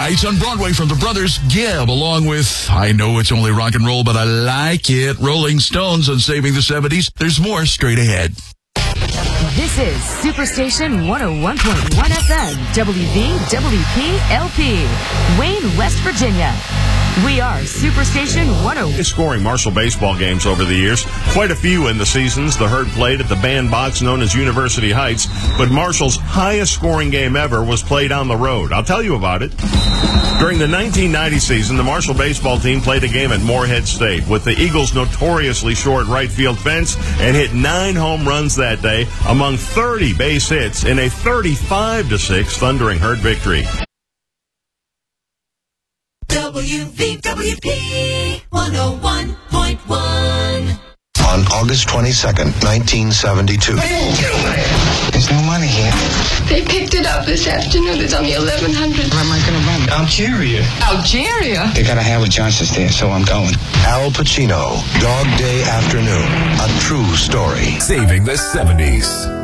Nights on Broadway from the Brothers Gibb, along with I Know It's Only Rock and Roll, But I Like It, Rolling Stones on Saving the 70s. There's more straight ahead. This is Superstation 101.1 FM, WVWP LP, Wayne, West Virginia. We are Superstation 101. Scoring Marshall baseball games over the years. Quite a few in the seasons. The Herd played at the bandbox known as University Heights, but Marshall's highest scoring game ever was played on the road. I'll tell you about it. During the 1990 season, the Marshall baseball team played a game at Morehead State with the Eagles' notoriously short right field fence and hit 9 home runs that day among 30 base hits in a 35-6 thundering Herd victory. WVWP 101.1. On August 22nd, 1972. There's no money here. They picked it up this afternoon. It's only 1100. Where am I going to run? Algeria. Algeria? They got a Howard Johnson's there, so I'm going. Al Pacino, Dog Day Afternoon, a true story. Saving the 70s.